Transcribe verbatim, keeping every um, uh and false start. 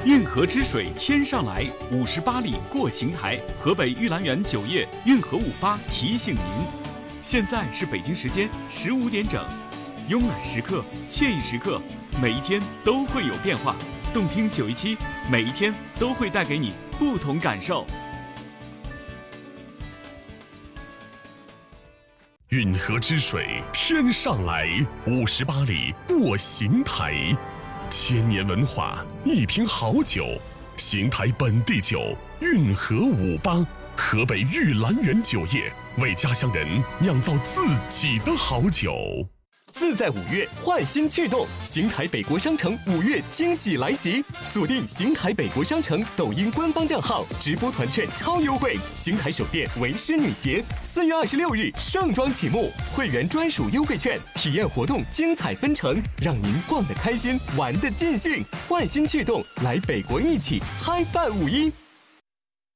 运河之水天上来，五十八里过邢台。河北玉兰园酒业运河五八提醒您，现在是北京时间十五点整，慵懒时刻，惬意时刻，每一天都会有变化。动听九一七，每一天都会带给你不同感受。 运河之水天上来，五十八里过邢台。千年文化，一瓶好酒，邢台本地酒，运河五八，河北玉兰园酒业为家乡人酿造自己的好酒。 自在五月，焕新趣动，邢台北国商城五月惊喜来袭！锁定邢台北国商城抖音官方账号，直播团券超优惠。邢台首店为师女鞋，四月二十六日盛装启幕，会员专属优惠券，体验活动精彩纷呈，让您逛得开心，玩得尽兴。焕新趣动，来北国一起嗨饭五一！